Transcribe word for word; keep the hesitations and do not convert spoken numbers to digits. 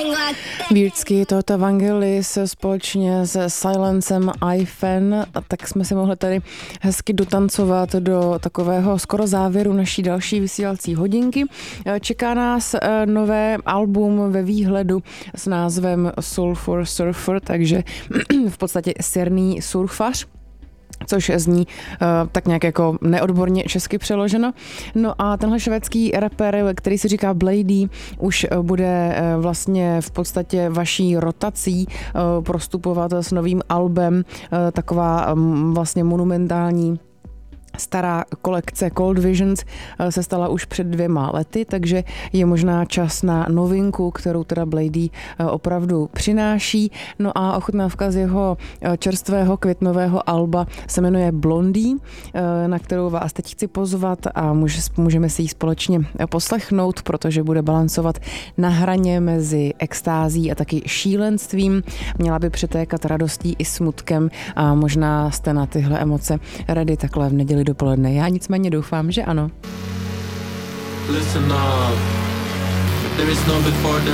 Beardsky, Toto Vangelis společně se Silencem iFan, tak jsme si mohli tady hezky dotancovat do takového skoro závěru naší další vysílací hodinky. Čeká nás nové album ve výhledu s názvem Sulfur Surfer, takže v podstatě sirný surfař, což zní uh, tak nějak jako neodborně česky přeloženo. No a tenhle švédský rapper, který se říká Bladee, už bude uh, vlastně v podstatě vaší rotací uh, prostupovat s novým albem, uh, taková um, vlastně monumentální stará kolekce Cold Visions se stala už před dvěma lety, takže je možná čas na novinku, kterou teda Bladee opravdu přináší. No a ochutnávka z jeho čerstvého květnového alba se jmenuje Blondie, na kterou vás teď chci pozvat a můžeme si ji společně poslechnout, protože bude balancovat na hraně mezi extází a taky šílenstvím. Měla by přetékat radostí i smutkem a možná jste na tyhle emoce ready takhle v neděli dopoledne. Já nicméně doufám, že ano. Listen up. There is no before, there